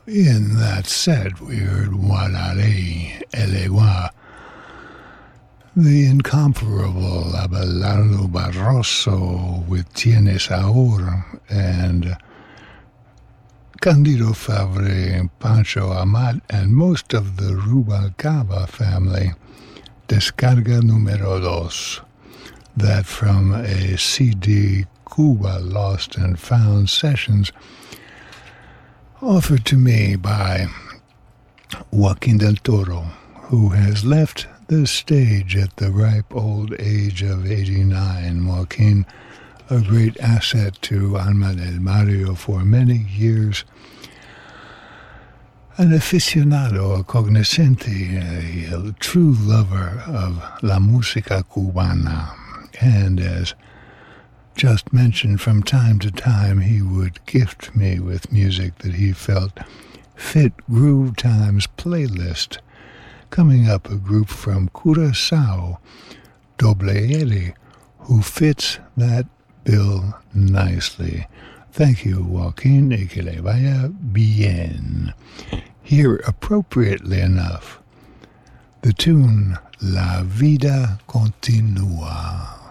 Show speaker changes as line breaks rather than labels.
In that set, we heard Guardaré Elegua, the incomparable Abelardo Barroso with Tienes Ahora, and Candido Favre, Pancho Amat, and most of the Rubalcaba family, Descarga Número Dos, that from a CD, Cuba Lost and Found Sessions, offered to me by Joaquin del Toro, who has left the stage at the ripe old age of 89. Joaquin, a great asset to Alma del Barrio for many years, an aficionado, a cognoscente, a true lover of la música cubana, and as just mentioned, from time to time he would gift me with music that he felt fit Groove Time's playlist. Coming up, a group from Curaçao, Doble L, who fits that bill nicely. Thank you, Joaquin, y que le vaya bien. Here, appropriately enough, the tune La Vida Continua.